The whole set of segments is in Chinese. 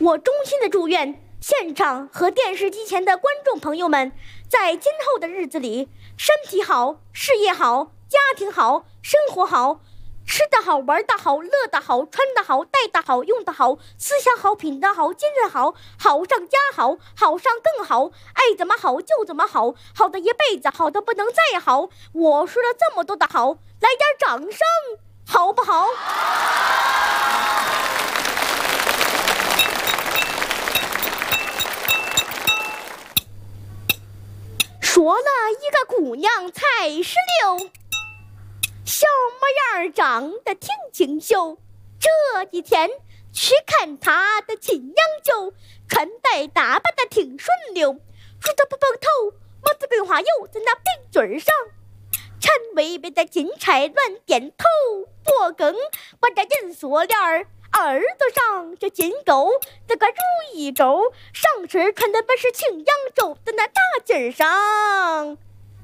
我衷心的祝愿现场和电视机前的观众朋友们，在今后的日子里，身体好，事业好，家庭好，生活好，吃得好，玩得好，乐得好，穿得好，戴得好，用得好，思想好，品德好，精神好，好上加好，好上更好，爱怎么好就怎么好，好的一辈子，好的不能再好。我说了这么多的好，来点掌声好不好？说了一个姑娘才16，小模样长得挺清秀。这几天去看她的亲娘舅，穿戴打扮的挺顺溜，梳头不蓬头，抹子桂花油在那鬓嘴上，缠微微的金钗乱点头，脖梗挂着银锁链，耳朵上这金钩这个如意钩，上身穿的本是青扬州的那大襟上，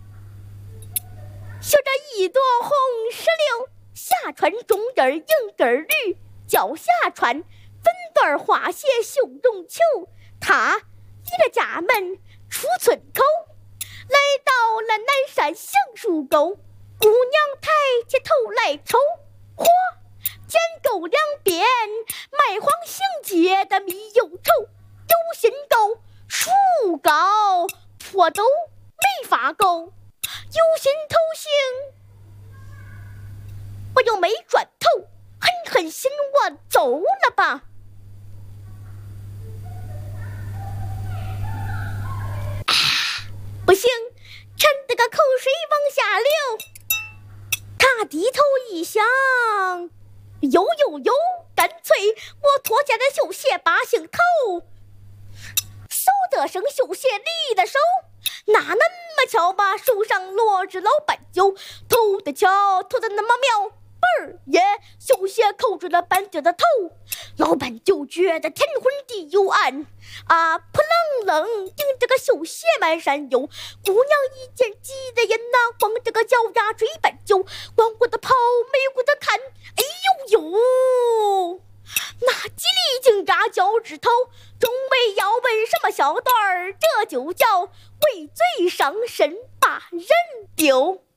绣着一朵红石榴，下穿中针银根绿，脚下穿分段花鞋绣绒球。他离了家门出村口，来到了南山橡树沟，姑娘抬起头来瞅，嚯，涧沟两边麦黄杏结的密又稠，有心沟树高坡陡没法够，有心头行我又没转头，狠狠心我走了吧。不行，沉得个口水往下流。他低头一想，有，干脆我脱下的绣鞋把心头，嗖的声绣鞋离的手，哪那么巧吧，手上落着老板酒，投的巧，投的那么妙，嘣儿耶，绣鞋扣住了板酒的头，老板就觉得天昏地又暗啊，扑棱棱盯着个绣鞋满山游，姑娘一见急的人呐，光这个脚丫追板酒，光顾的跑没顾的看，哎呦呦，那几粒劲扎脚趾头，终为要问什么小段儿，这就叫畏罪伤身把人丢。